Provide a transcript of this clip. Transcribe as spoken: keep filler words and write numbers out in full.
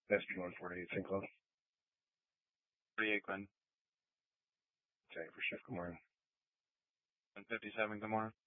S P one forty-eight, Saint Cloud. forty-eight, Glenn. Okay, for shift, good morning. one fifty-seven, good morning.